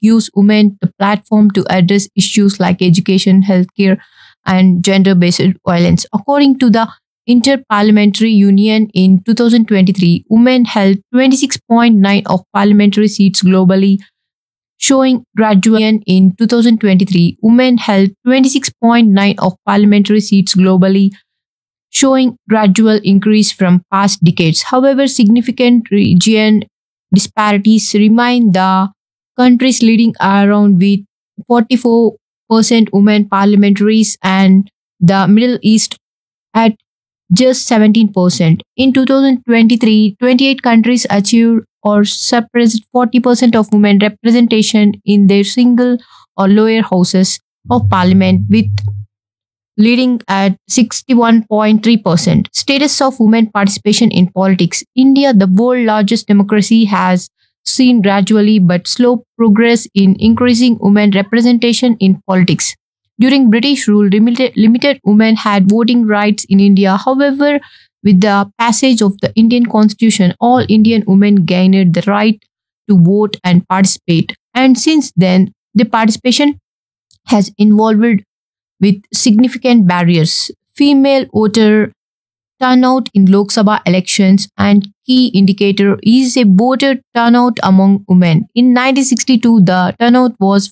gives women the platform to address issues like education, healthcare, and gender based violence. According to the Inter-Parliamentary Union in 2023, women held 26.9 of parliamentary seats globally, showing gradual in 2023, women held 26.9 of parliamentary seats globally, showing gradual increase from past decades. However, significant region disparities remain. The countries leading around with 44% women parliamentaries and the Middle East at just 17%. In 2023, 28 countries achieved or surpassed 40% of women representation in their single or lower houses of parliament, with leading at 61.3%. Status of women participation in politics. India, the world's largest democracy, has seen gradually but slow progress in increasing women representation in politics. During British rule, limited women had voting rights in India. However, with the passage of the Indian Constitution, all Indian women gained the right to vote and participate. And since then, the participation has evolved with significant barriers. Female voter turnout in Lok Sabha elections and key indicator is a voter turnout among women. In 1962, the turnout was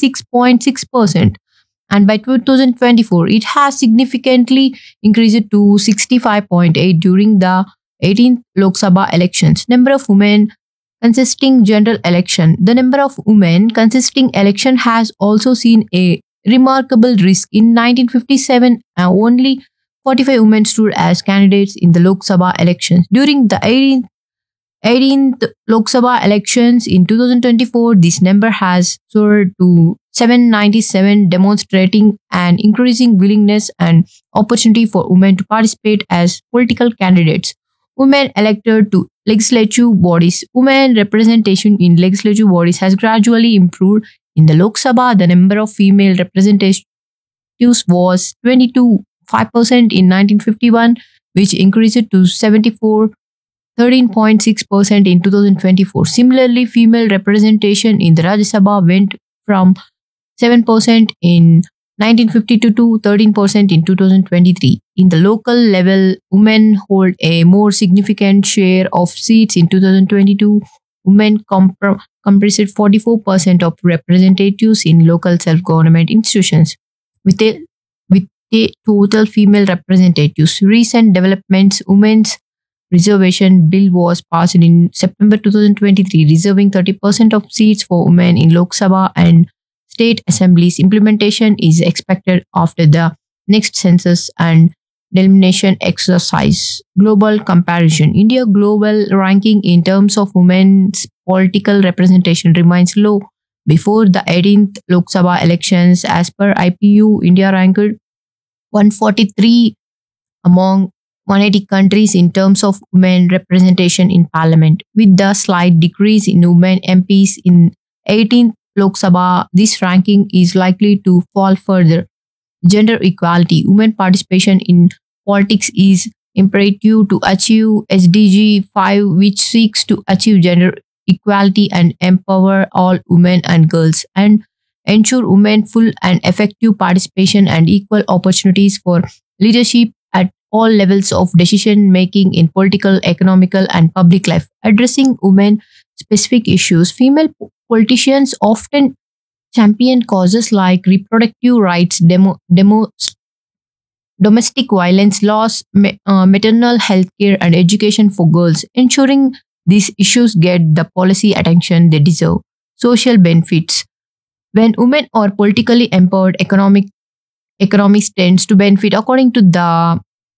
46.6%, and by 2024, it has significantly increased to 65.8 during the 18th Lok Sabha elections. Number of women consisting general election. The number of women consisting election has also seen a remarkable risk. In 1957, only 45 women stood as candidates in the Lok Sabha elections. During the 18th Lok Sabha elections in 2024, this number has soared to 797, demonstrating an increasing willingness and opportunity for women to participate as political candidates. Women elected to legislative bodies. Women representation in legislative bodies has gradually improved. In the Lok Sabha, the number of female representatives was 22.5% in 1951, which increased to 13.6% in 2024. Similarly, female representation in the Rajya Sabha went from 7% in 1952 to 13% in 2023. In the local level, women hold a more significant share of seats. In 2022, women comprised 44% of representatives in local self-government institutions, with a total female representatives. Recent developments. Women's reservation bill was passed in September 2023, reserving 30% of seats for women in Lok Sabha and state assemblies. Implementation is expected after the next census and delineation exercise. Global comparison. India global ranking in terms of women's political representation remains low. Before the 18th Lok Sabha elections, as per IPU, India ranked 143 among 180 countries in terms of women representation in parliament. With the slight decrease in women MPs in 18th Lok Sabha, this ranking is likely to fall further. Gender equality. Women participation in politics is imperative to achieve SDG 5, which seeks to achieve gender equality and empower all women and girls, and ensure women full and effective participation and equal opportunities for leadership at all levels of decision making in political, economical, and public life. Addressing women specific issues. Female politicians often champion causes like reproductive rights, domestic violence laws, maternal health care, and education for girls, ensuring these issues get the policy attention they deserve. Social benefits. When women are politically empowered, economics tends to benefit. According to the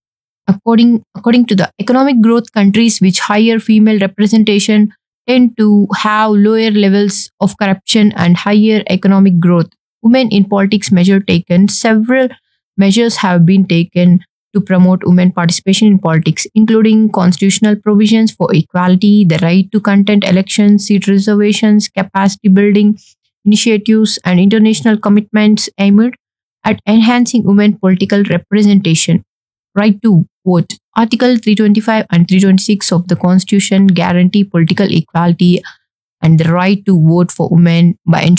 economic growth, countries which higher female representation tend to have lower levels of corruption and higher economic growth. Women in politics measure taken. Several measures have been taken to promote women participation in politics, including constitutional provisions for equality, the right to contest elections, seat reservations, capacity building initiatives, and international commitments aimed at enhancing women political representation. Right to vote. Article 325 and 326 of the Constitution guarantee political equality and the right to vote for women by ensuring